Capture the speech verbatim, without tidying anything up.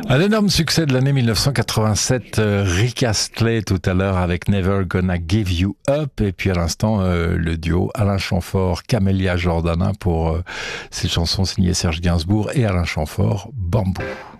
Un énorme succès de l'année mille neuf cent quatre-vingt-sept, euh, Rick Astley tout à l'heure avec Never Gonna Give You Up, et puis à l'instant euh, le duo Alain Chamfort, Camélia Jordana pour euh, ces chansons signées Serge Gainsbourg et Alain Chamfort, Bambou.